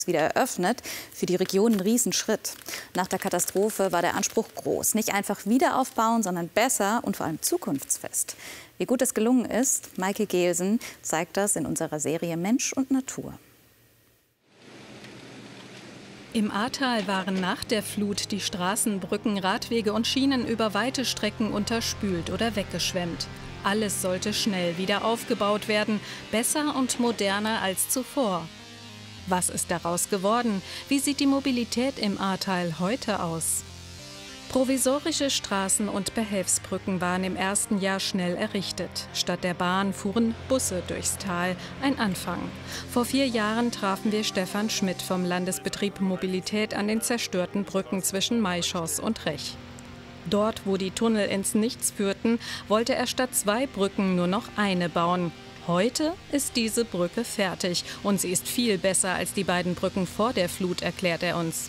wieder eröffnet, für die Region ein Riesenschritt. Nach der Katastrophe war der Anspruch groß. Nicht einfach wieder aufbauen, sondern besser und vor allem zukunftsfest. Wie gut es gelungen ist, Maike Gehlsen zeigt das in unserer Serie Mensch und Natur. Im Ahrtal waren nach der Flut die Straßen, Brücken, Radwege und Schienen über weite Strecken unterspült oder weggeschwemmt. Alles sollte schnell wieder aufgebaut werden, besser und moderner als zuvor. Was ist daraus geworden? Wie sieht die Mobilität im Ahrtal heute aus? Provisorische Straßen und Behelfsbrücken waren im ersten Jahr schnell errichtet. Statt der Bahn fuhren Busse durchs Tal. Ein Anfang. Vor 4 Jahren trafen wir Stefan Schmidt vom Landesbetrieb Mobilität an den zerstörten Brücken zwischen Maischoss und Rech. Dort, wo die Tunnel ins Nichts führten, wollte er statt 2 Brücken nur noch eine bauen. Heute ist diese Brücke fertig und sie ist viel besser als die beiden Brücken vor der Flut, erklärt er uns.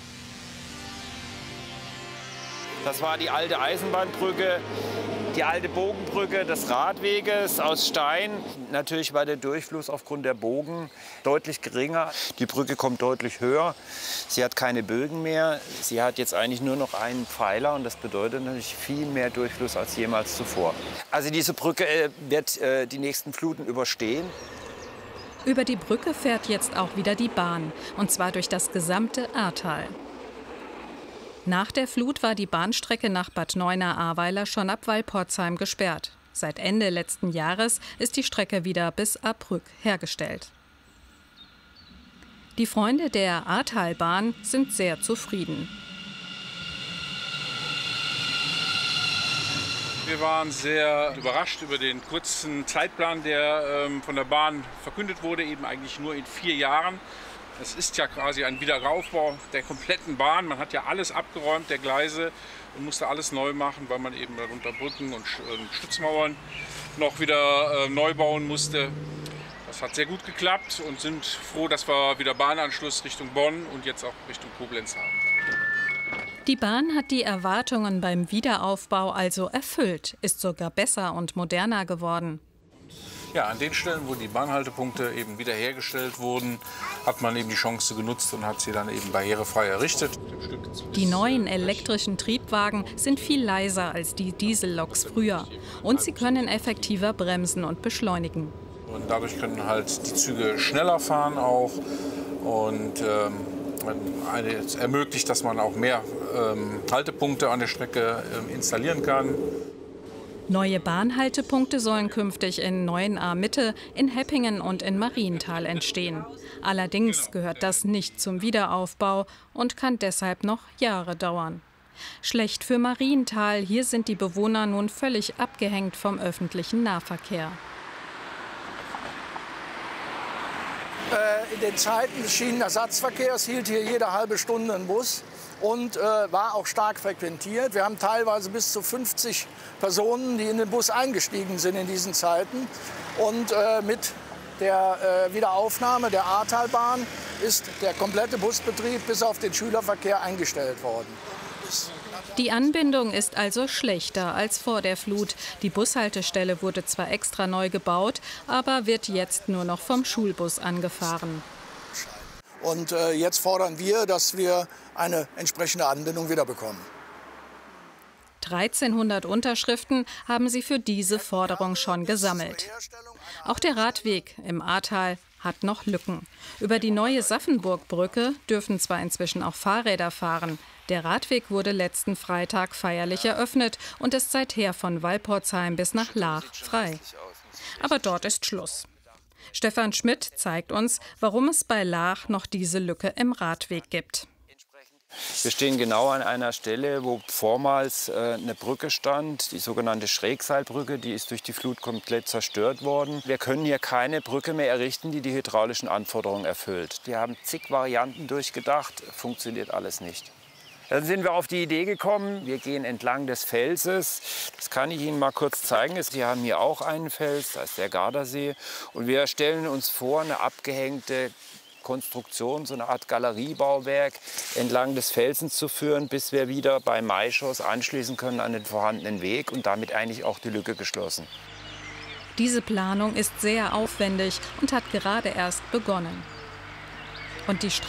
Das war die alte Eisenbahnbrücke, die alte Bogenbrücke des Radweges aus Stein. Natürlich war der Durchfluss aufgrund der Bogen deutlich geringer. Die Brücke kommt deutlich höher. Sie hat keine Bögen mehr. Sie hat jetzt eigentlich nur noch einen Pfeiler und das bedeutet natürlich viel mehr Durchfluss als jemals zuvor. Also diese Brücke wird die nächsten Fluten überstehen. Über die Brücke fährt jetzt auch wieder die Bahn, und zwar durch das gesamte Ahrtal. Nach der Flut war die Bahnstrecke nach Bad Neuenahr-Ahrweiler schon ab Walporzheim gesperrt. Seit Ende letzten Jahres ist die Strecke wieder bis Ahrbrück hergestellt. Die Freunde der Ahrtalbahn sind sehr zufrieden. Wir waren sehr überrascht über den kurzen Zeitplan, der von der Bahn verkündet wurde, eben eigentlich nur in 4 Jahren. Es ist ja quasi ein Wiederaufbau der kompletten Bahn. Man hat ja alles abgeräumt, der Gleise, und musste alles neu machen, weil man eben darunter Brücken und Stützmauern noch wieder neu bauen musste. Das hat sehr gut geklappt und sind froh, dass wir wieder Bahnanschluss Richtung Bonn und jetzt auch Richtung Koblenz haben. Die Bahn hat die Erwartungen beim Wiederaufbau also erfüllt, ist sogar besser und moderner geworden. Ja, an den Stellen, wo die Bahnhaltepunkte eben wiederhergestellt wurden, hat man eben die Chance genutzt und hat sie dann eben barrierefrei errichtet. Die neuen elektrischen Triebwagen sind viel leiser als die Dieselloks früher. Und sie können effektiver bremsen und beschleunigen. Und dadurch können halt die Züge schneller fahren auch. Und es ermöglicht, dass man auch mehr Haltepunkte an der Strecke installieren kann. Neue Bahnhaltepunkte sollen künftig in Neuenahr-Mitte, in Heppingen und in Marienthal entstehen. Allerdings gehört das nicht zum Wiederaufbau und kann deshalb noch Jahre dauern. Schlecht für Marienthal, hier sind die Bewohner nun völlig abgehängt vom öffentlichen Nahverkehr. In den Zeiten des Schienenersatzverkehrs hielt hier jede halbe Stunde ein Bus und war auch stark frequentiert. Wir haben teilweise bis zu 50 Personen, die in den Bus eingestiegen sind in diesen Zeiten. Und mit der Wiederaufnahme der Ahrtalbahn ist der komplette Busbetrieb bis auf den Schülerverkehr eingestellt worden. Die Anbindung ist also schlechter als vor der Flut. Die Bushaltestelle wurde zwar extra neu gebaut, aber wird jetzt nur noch vom Schulbus angefahren. Und jetzt fordern wir, dass wir eine entsprechende Anbindung wiederbekommen. 1300 Unterschriften haben sie für diese Forderung schon gesammelt. Auch der Radweg im Ahrtal hat noch Lücken. Über die neue Saffenburgbrücke dürfen zwar inzwischen auch Fahrräder fahren. Der Radweg wurde letzten Freitag feierlich eröffnet und ist seither von Walporzheim bis nach Laach frei. Aber dort ist Schluss. Stefan Schmidt zeigt uns, warum es bei Laach noch diese Lücke im Radweg gibt. Wir stehen genau an einer Stelle, wo vormals eine Brücke stand, die sogenannte Schrägseilbrücke. Die ist durch die Flut komplett zerstört worden. Wir können hier keine Brücke mehr errichten, die die hydraulischen Anforderungen erfüllt. Wir haben zig Varianten durchgedacht, funktioniert alles nicht. Dann sind wir auf die Idee gekommen, wir gehen entlang des Felses. Das kann ich Ihnen mal kurz zeigen. Wir haben hier auch einen Fels, das ist der Gardasee. Und wir stellen uns vor, eine abgehängte Konstruktion, so eine Art Galeriebauwerk entlang des Felsens zu führen, bis wir wieder bei Maischoss anschließen können an den vorhandenen Weg und damit eigentlich auch die Lücke geschlossen. Diese Planung ist sehr aufwendig und hat gerade erst begonnen. Und die